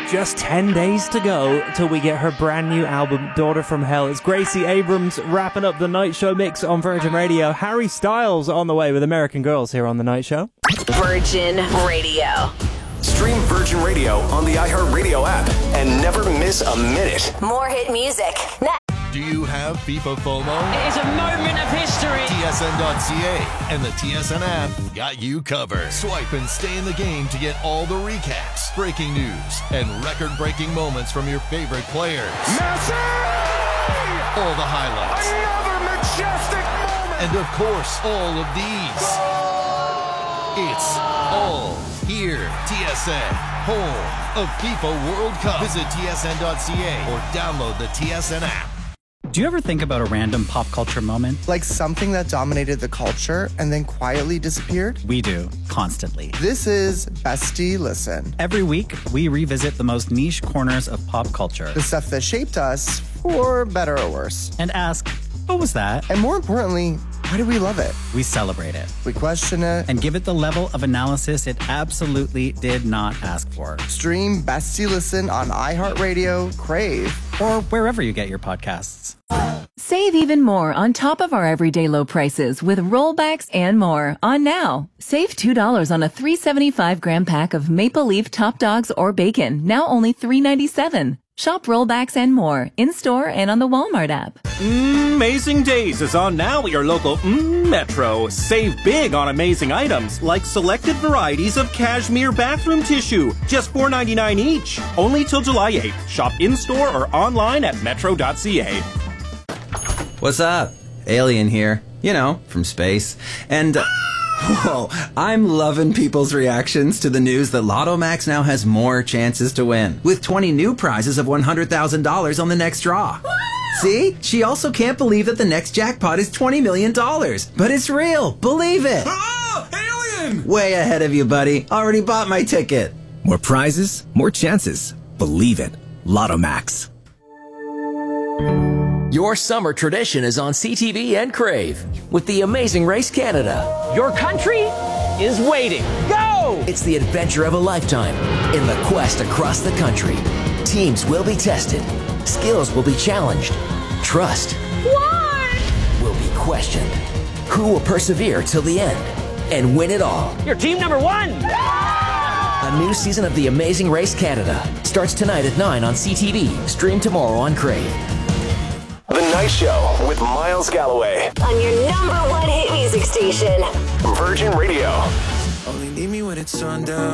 Just 10 days to go till we get her brand new album, Daughter from Hell. It's Gracie Abrams wrapping up the Night Show mix on Virgin Radio. Harry Styles on the way with American Girls here on the Night Show. Virgin Radio. Stream Virgin Radio on the iHeartRadio app and never miss a minute. More hit music. Do you have FIFA FOMO? It is a moment of history. TSN.ca and the TSN app got you covered. Swipe and stay in the game to get all the recaps, breaking news, and record-breaking moments from your favorite players. Messi! All the highlights. Another majestic moment! And of course, all of these. It's all here. TSN, home of FIFA World Cup. Visit TSN.ca or download the TSN app. Do you ever think about a random pop culture moment? Like something that dominated the culture and then quietly disappeared? We do, constantly. This is Bestie Listen. Every week, we revisit the most niche corners of pop culture. The stuff that shaped us, for better or worse. And ask, what was that? And more importantly, why do we love it? We celebrate it. We question it. And give it the level of analysis it absolutely did not ask for. Stream Bestie Listen on iHeartRadio, Crave, or wherever you get your podcasts. Save even more on top of our everyday low prices with rollbacks and more on Now. Save $2 on a 375-gram pack of Maple Leaf Top Dogs or bacon, now only $3.97. Shop rollbacks and more in-store and on the Walmart app. Amazing Days is on now at your local Metro. Save big on amazing items like selected varieties of cashmere bathroom tissue, just $4.99 each. Only till July 8th. Shop in-store or online at metro.ca. What's up? Alien here. You know, from space. And... whoa, I'm loving people's reactions to the news that Lotto Max now has more chances to win, with 20 new prizes of $100,000 on the next draw. See? She also can't believe that the next jackpot is $20 million. But it's real. Believe it. Oh, alien! Way ahead of you, buddy. Already bought my ticket. More prizes, more chances. Believe it. Lotto Max. Your summer tradition is on CTV and Crave with The Amazing Race Canada. Your country is waiting. Go! It's the adventure of a lifetime in the quest across the country. Teams will be tested. Skills will be challenged. Trust will be questioned. Who will persevere till the end and win it all? You're team number one! A new season of The Amazing Race Canada starts tonight at 9 on CTV. Stream tomorrow on Crave. The Night Show with Miles Galloway. On your number one hit music station. Virgin Radio. Only need me when it's sundown.